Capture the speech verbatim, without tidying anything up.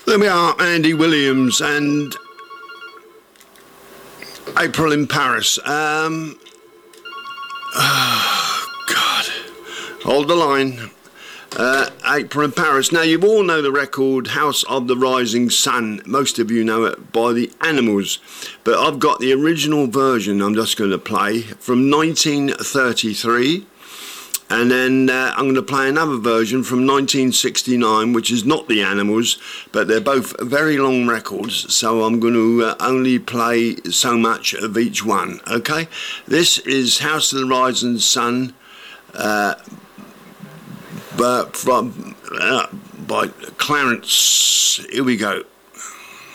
There we are, Andy Williams and April in Paris. Um, oh, God. Hold the line. Uh, April in Paris. Now, you all know the record House of the Rising Sun. Most of you know it by the Animals. But I've got the original version I'm just going to play from nineteen thirty-three. And then uh, I'm going to play another version from nineteen sixty-nine, which is not the Animals, but they're both very long records, so I'm going to uh, only play so much of each one, okay? This is House of the Rising Sun uh, but from, uh, by Clarence. Here we go.